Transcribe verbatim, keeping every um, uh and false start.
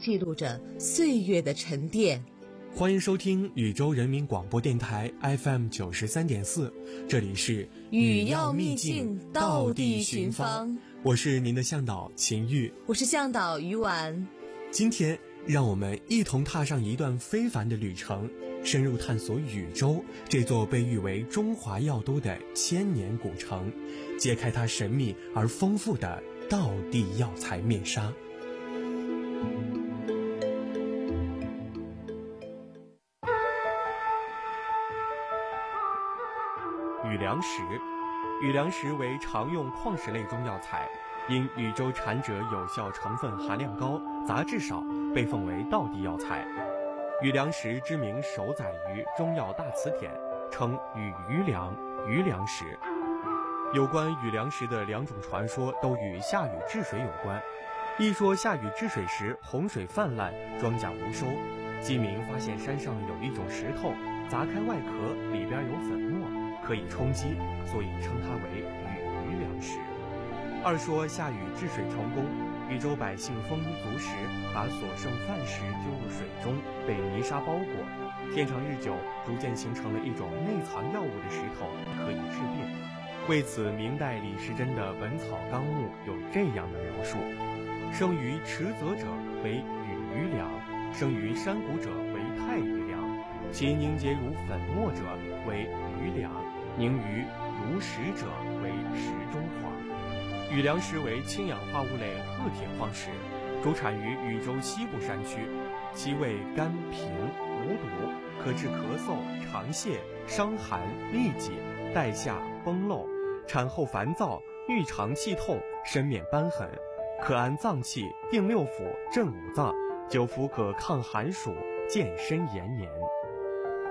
记录着岁月的沉淀。 欢迎收听宇宙人民广播电台 F M 九十三点四，这里是语要秘境，道地寻芳。 我是您的向导秦玉， 我是向导于婉。 今天让我们一同踏上一段非凡的旅程，深入探索禹州这座被誉为中华药都的千年古城，揭开它神秘而丰富的道地药材面纱。禹梁石，禹梁石为常用矿石类中药材，因禹州产者有效成分含量高，杂质少，被奉为道地药材。禹梁石之名首载于《中药大辞典》，称禹余梁、余梁石。有关禹梁石的两种传说都与下禹治水有关。一说下禹治水时洪水泛滥，庄稼无收，饥民发现山上有一种石头，砸开外壳，里边有粉末，可以充饥，所以称它为禹余梁石。二说下禹治水成功，禹州百姓丰衣足食，把所剩饭食丢入水中，被泥沙包裹，天长日久，逐渐形成了一种内藏药物的石头，可以治病。为此，明代李时珍的《本草纲目》有这样的描述：生于池泽者为禹余梁，生于山谷者为太余梁，其凝结如粉末者为余梁，凝于如石者为石中黄。禹梁石为氢氧化物类褐铁矿石，主产于禹州西部山区，其味甘平无毒，可治咳嗽、肠泻、伤寒、痢疾、带下、崩漏，产后烦躁、郁肠气痛、身面瘢痕，可安脏气、定六腑、镇五脏，久服可抗寒暑、健身延年。